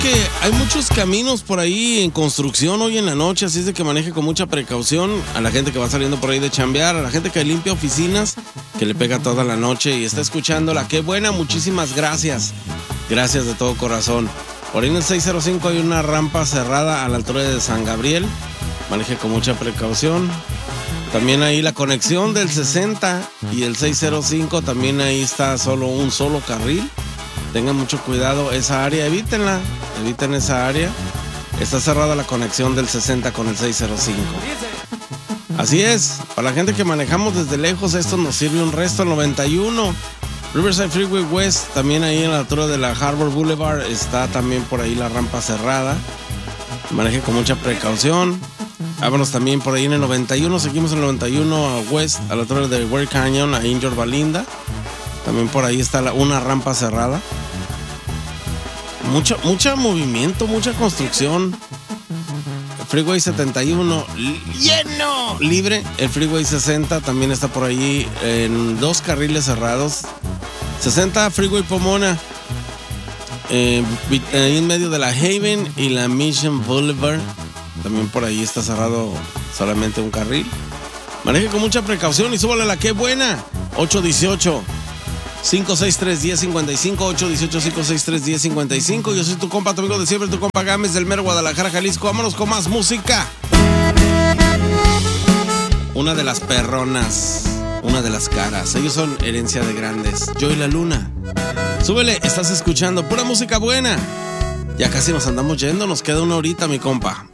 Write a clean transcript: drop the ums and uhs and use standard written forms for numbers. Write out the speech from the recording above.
que hay muchos caminos por ahí en construcción hoy en la noche, así es de que maneje con mucha precaución. A la gente que va saliendo por ahí de chambear, a la gente que limpia oficinas, que le pega toda la noche y está escuchándola. Qué buena, muchísimas gracias. Gracias de todo corazón. Por ahí en el 605 hay una rampa cerrada a la altura de San Gabriel. Maneje con mucha precaución. También ahí la conexión del 60 y el 605, también ahí está solo un solo carril. Tengan mucho cuidado esa área, eviten esa área. Está cerrada la conexión del 60 con el 605. Así es, para la gente que manejamos desde lejos, esto nos sirve un resto. El 91, Riverside Freeway West, también ahí en la altura de la Harbor Boulevard, está también por ahí la rampa cerrada. Maneje con mucha precaución. Vámonos también por ahí en el 91, seguimos en el 91 a West, a la altura de Ware Canyon, a Injor Valinda. También por ahí está una rampa cerrada. Mucho movimiento, mucha construcción. El Freeway 71 lleno, libre. El Freeway 60 también está por ahí en 2 carriles cerrados. 60 Freeway Pomona, ahí en medio de la Haven y la Mission Boulevard. También por ahí está cerrado solamente un carril. Maneje con mucha precaución y súbale la que buena. 818-563-1055, 818-563-1055. Yo soy tu compa, tu amigo de siempre, tu compa Gámez del mero Guadalajara, Jalisco. Vámonos con más música. Una de las perronas, una de las caras. Ellos son Herencia de Grandes. Yo y la Luna. Súbele, estás escuchando pura música buena. Ya casi nos andamos yendo, nos queda una horita, mi compa.